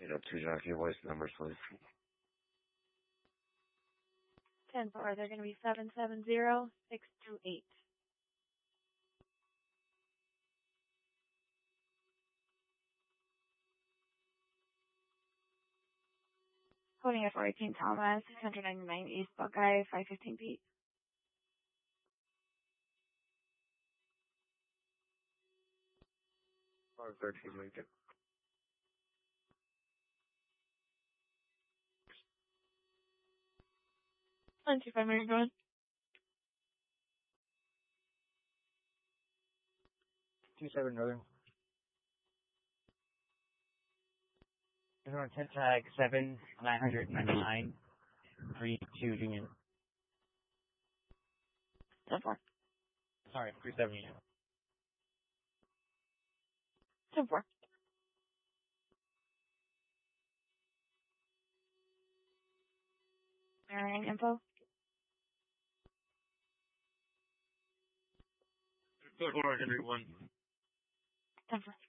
802 jockey voice numbers, please. 10-4, they're going to be 770-628. Holding at 418 Thomas, 699 East Buckeye, 515 Pete. Bar 13 Lincoln. One, 2, 5, Mary, go on. 27 Northern. This one 10 tag 7 999 32 Union. 10-4. Sorry, 37 Union. 10-4. Mirroring info. 4 Henry 1. 10-4.